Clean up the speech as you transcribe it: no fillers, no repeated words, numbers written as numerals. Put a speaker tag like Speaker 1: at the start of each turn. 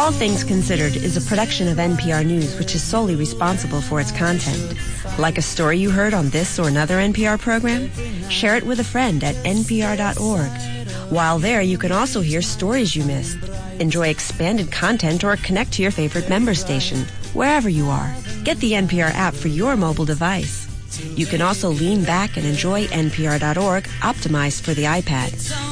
Speaker 1: All Things Considered is a production of NPR News, which is solely responsible for its content. Like a story you heard on this or another NPR program? Share it with a friend at npr.org. While there, you can also hear stories you missed, enjoy expanded content, or connect to your favorite member station, wherever you are. Get the NPR app for your mobile device. You can also lean back and enjoy npr.org, optimized for the iPad.